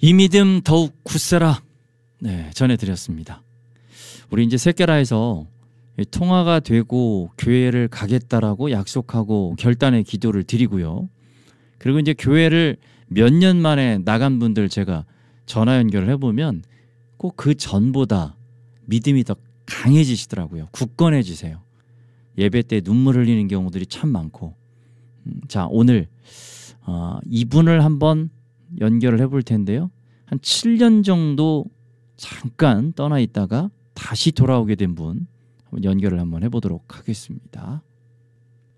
이 믿음 더욱 굳세라. 네, 전해드렸습니다. 우리 이제 셋게라에서 통화가 되고 교회를 가겠다라고 약속하고 결단의 기도를 드리고요. 그리고 이제 교회를 몇 년 만에 나간 분들 제가 전화 연결을 해보면 꼭 그 전보다 믿음이 더 강해지시더라고요. 굳건해지세요. 예배 때 눈물 흘리는 경우들이 참 많고. 자, 오늘 이분을 한번 연결을 해볼 텐데요. 한 7년 정도 잠깐 떠나 있다가 다시 돌아오게 된 분 연결을 한번 해보도록 하겠습니다.